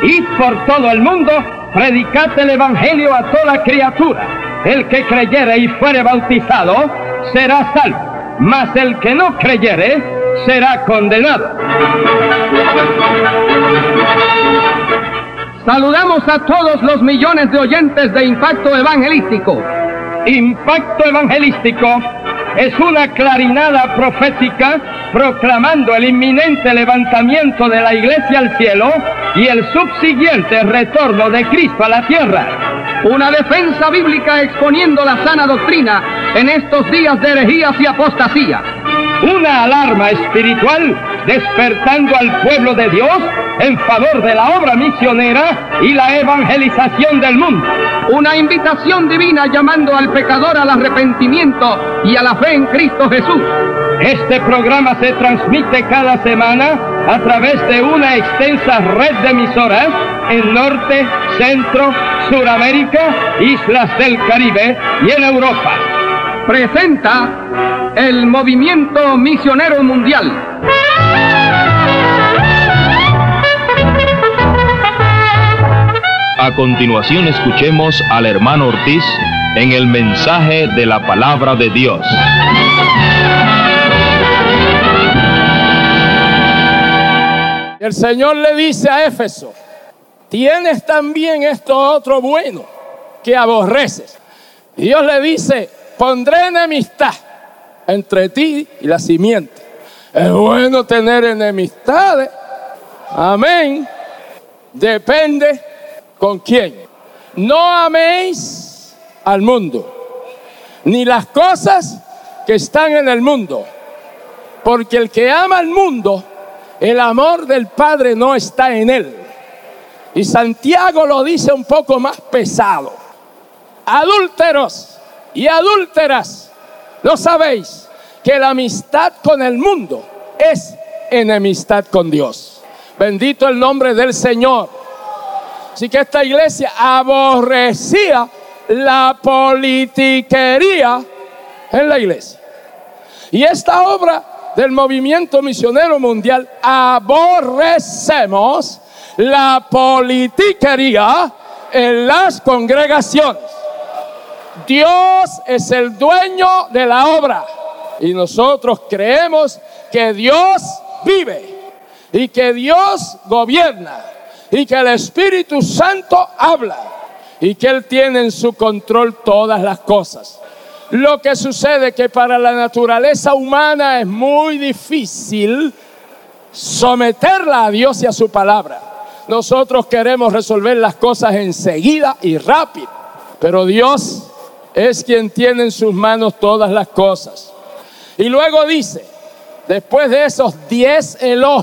Id por todo el mundo, predicad el Evangelio a toda criatura. El que creyere y fuere bautizado será salvo, mas el que no creyere será condenado. Saludamos a todos los millones de oyentes de Impacto Evangelístico. Impacto Evangelístico es una clarinada profética proclamando el inminente levantamiento de la Iglesia al cielo y el subsiguiente retorno de Cristo a la tierra. Una defensa bíblica exponiendo la sana doctrina en estos días de herejías y apostasía. Una alarma espiritual despertando al pueblo de Dios en favor de la obra misionera y la evangelización del mundo. Una invitación divina llamando al pecador al arrepentimiento y a la fe en Cristo Jesús. Este programa se transmite cada semana a través de una extensa red de emisoras en Norte, Centro, Suramérica, Islas del Caribe y en Europa. Presenta el Movimiento Misionero Mundial. A continuación escuchemos al hermano Ortiz en el mensaje de la palabra de Dios. El Señor le dice a Éfeso: tienes también esto otro bueno que aborreces. Y Dios le dice: pondré enemistad entre ti y la simiente. Es bueno tener enemistades. Amén. Depende con quién. No améis al mundo, ni las cosas que están en el mundo. Porque el que ama al mundo, el amor del Padre no está en él. Y Santiago lo dice un poco más pesado. Adúlteros y adúlteras, ¿no sabéis que la amistad con el mundo es enemistad con Dios? Bendito el nombre del Señor. Así que esta iglesia aborrecía la politiquería en la iglesia. Y esta obra del Movimiento Misionero Mundial, aborrecemos la politiquería en las congregaciones. Dios es el dueño de la obra y nosotros creemos que Dios vive y que Dios gobierna y que el Espíritu Santo habla y que Él tiene en su control todas las cosas. Lo que sucede es que para la naturaleza humana es muy difícil someterla a Dios y a su palabra. Nosotros queremos resolver las cosas enseguida y rápido, pero Dios es quien tiene en sus manos todas las cosas. Y luego dice, después de esos 10 elogios,